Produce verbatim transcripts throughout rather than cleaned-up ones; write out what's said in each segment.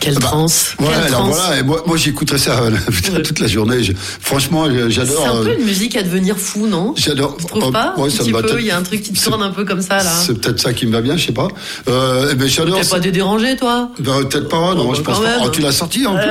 Quelle bah, transe. Ouais, Quelle alors transe. voilà, et moi, moi j'écouterais ça euh, putain, toute la journée. Je, franchement, j'adore. C'est un peu euh, une musique à devenir fou, non? J'adore. Tu trouves Oh, pas? ouais, Un ça petit me va peu, peut-être- il y a un truc qui te c'est- tourne un peu comme ça, là. C'est peut-être ça qui me va bien, je sais pas. Euh, mais j'adore. T'es pas des dérangés, toi? Bah, peut-être pas, non, Oh, je bah, pense quand pas. même. Oh, tu l'as sorti en plus.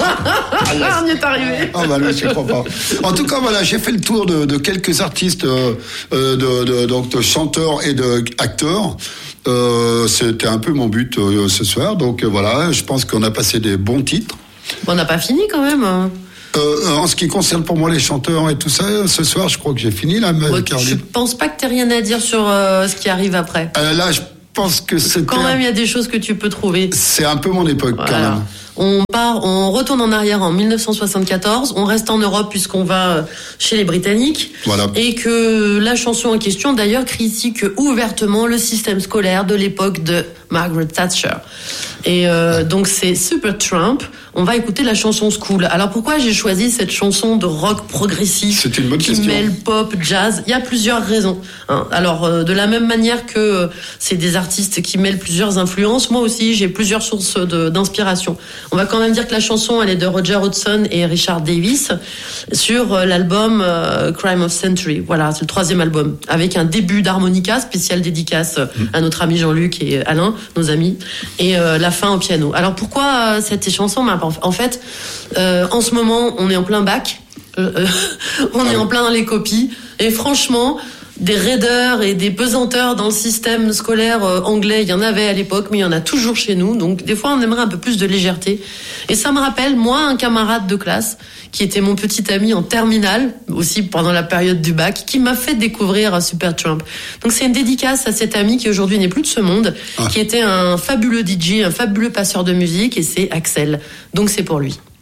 Ah, on y est arrivé. Ah bah non, je crois pas. En tout cas, voilà, j'ai fait le tour de, de quelques artistes, euh, euh, de, de, donc de chanteurs et de acteurs. Euh, c'était un peu mon but euh, ce soir. Donc euh, voilà, je pense qu'on a passé des bons titres. Bon, on n'a pas fini quand même. Euh, en ce qui concerne pour moi les chanteurs et tout ça, ce soir, je crois que j'ai fini là, Bon, je Caroline. pense pas que t'aies rien à dire sur euh, ce qui arrive après. Euh, là, je pense que c'était. Quand même, il y a des choses que tu peux trouver. C'est un peu mon époque quand Voilà. même. On part, on retourne en arrière en dix-neuf cent soixante-quatorze. On reste en Europe puisqu'on va chez les Britanniques. Voilà. Et que la chanson en question, d'ailleurs, critique ouvertement le système scolaire de l'époque de Margaret Thatcher. Et euh, donc c'est Supertramp. On va écouter la chanson School. Alors pourquoi j'ai choisi cette chanson de rock progressif C'est une bonne qui question. mêle pop, jazz? Il y a plusieurs raisons. Hein. Alors euh, de la même manière que euh, c'est des artistes qui mêlent plusieurs influences, moi aussi j'ai plusieurs sources de, d'inspiration. On va quand même dire que la chanson elle est de Roger Hodgson et Richard Davis sur euh, l'album euh, Crime of Century. Voilà, c'est le troisième album avec un début d'harmonica spécial dédicace euh, à notre ami Jean-Luc et Alain, nos amis, et euh, la fin au piano. Alors pourquoi euh, cette chanson? En fait, euh, en ce moment, on est en plein bac, euh, on Ah est oui. en plein dans les copies, et franchement, des raideurs et des pesanteurs dans le système scolaire euh, anglais, il y en avait à l'époque, mais il y en a toujours chez nous. Donc des fois, on aimerait un peu plus de légèreté. Et ça me rappelle, moi, un camarade de classe qui était mon petit ami en terminale, aussi pendant la période du bac, qui m'a fait découvrir Supertramp. Donc c'est une dédicace à cet ami qui aujourd'hui n'est plus de ce monde, Ah. qui était un fabuleux D J, un fabuleux passeur de musique, et c'est Axel. Donc c'est pour lui.